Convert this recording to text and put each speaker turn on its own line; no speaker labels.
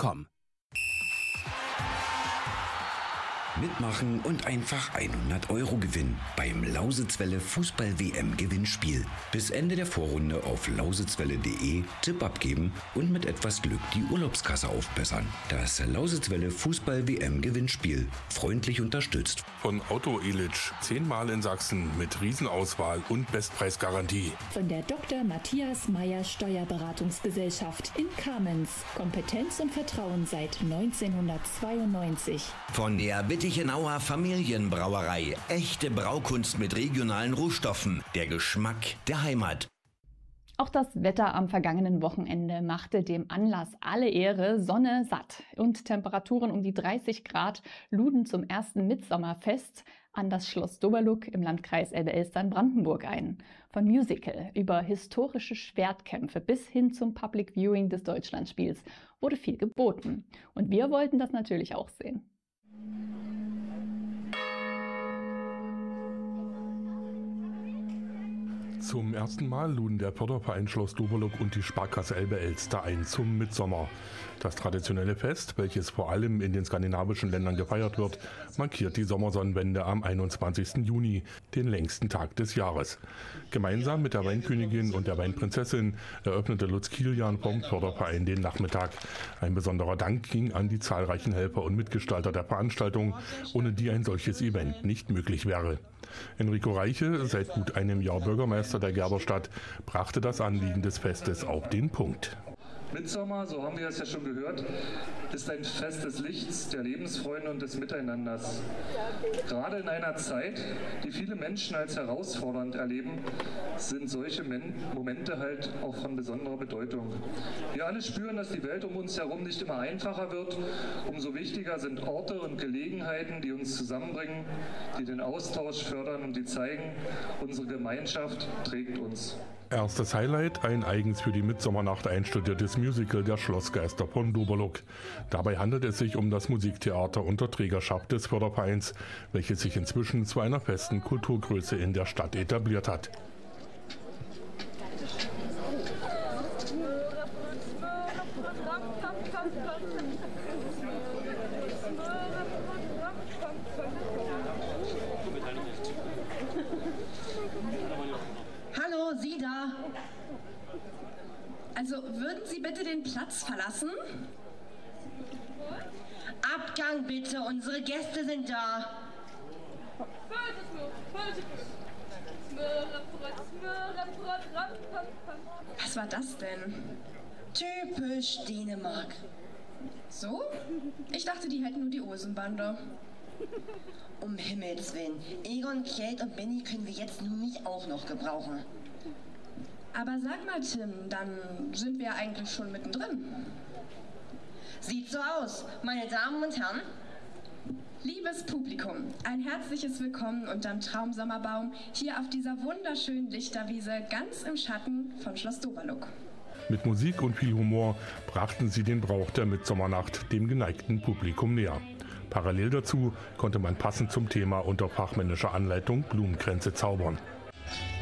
www.lausezwelle.com.
Mitmachen und einfach 100 € gewinnen beim Lausezwelle Fußball-WM-Gewinnspiel. Bis Ende der Vorrunde auf lausezwelle.de Tipp abgeben und mit etwas Glück die Urlaubskasse aufbessern. Das Lausezwelle Fußball-WM-Gewinnspiel. Freundlich unterstützt
von Auto Elitsch. 10-mal in Sachsen mit Riesenauswahl und Bestpreisgarantie.
Von der Dr. Matthias Meyer Steuerberatungsgesellschaft in Kamenz. Kompetenz und Vertrauen seit 1992.
Von der Wittichenauer Familienbrauerei. Echte Braukunst mit regionalen Rohstoffen. Der Geschmack der Heimat.
Auch das Wetter am vergangenen Wochenende machte dem Anlass alle Ehre. Sonne satt und Temperaturen um die 30 Grad luden zum ersten Mitsommerfest an das Schloss Doberluck im Landkreis Elbe-Elstern-Brandenburg ein. Von Musical über historische Schwertkämpfe bis hin zum Public Viewing des Deutschlandspiels wurde viel geboten. Und wir wollten das natürlich auch sehen.
Zum ersten Mal luden der Förderverein Schloss Doberluck und die Sparkasse Elbe-Elster ein zum Mitsommer. Das traditionelle Fest, welches vor allem in den skandinavischen Ländern gefeiert wird, markiert die Sommersonnenwende am 21. Juni, den längsten Tag des Jahres. Gemeinsam mit der Weinkönigin und der Weinprinzessin eröffnete Lutz Kilian vom Förderverein den Nachmittag. Ein besonderer Dank ging an die zahlreichen Helfer und Mitgestalter der Veranstaltung, ohne die ein solches Event nicht möglich wäre. Enrico Reiche, seit gut einem Jahr Bürgermeister der Gerberstadt, brachte das Anliegen des Festes auf den Punkt.
Mitsommer, so haben wir es ja schon gehört, ist ein Fest des Lichts, der Lebensfreude und des Miteinanders. Gerade in einer Zeit, die viele Menschen als herausfordernd erleben, sind solche Momente halt auch von besonderer Bedeutung. Wir alle spüren, dass die Welt um uns herum nicht immer einfacher wird. Umso wichtiger sind Orte und Gelegenheiten, die uns zusammenbringen, die den Austausch fördern und die zeigen, unsere Gemeinschaft trägt uns.
Erstes Highlight, ein eigens für die Mitsommernacht einstudiertes Musical der Schlossgeister von Doberluck. Dabei handelt es sich um das Musiktheater unter Trägerschaft des Fördervereins, welches sich inzwischen zu einer festen Kulturgröße in der Stadt etabliert hat.
Hallo, Sie da. Also, würden Sie bitte den Platz verlassen? Abgang bitte, unsere Gäste sind da. Was war das denn? Typisch Dänemark. So? Ich dachte, die hätten nur die Hosenbande. Um Himmels Willen. Egon, Kjeld und Benny können wir jetzt nun nicht auch noch gebrauchen. Aber sag mal, Tim, dann sind wir ja eigentlich schon mittendrin. Sieht so aus, meine Damen und Herren. Liebes Publikum, ein herzliches Willkommen unterm Traumsommerbaum hier auf dieser wunderschönen Lichterwiese ganz im Schatten von Schloss Doberluck.
Mit Musik und viel Humor brachten sie den Brauch der Mitsommernacht dem geneigten Publikum näher. Parallel dazu konnte man passend zum Thema unter fachmännischer Anleitung Blumenkränze zaubern.